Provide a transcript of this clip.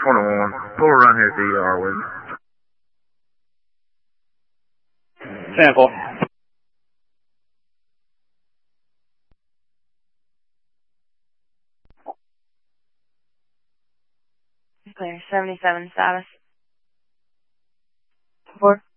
21. Pull around here at the ER with me. Sample. Clear. 77 status. 4.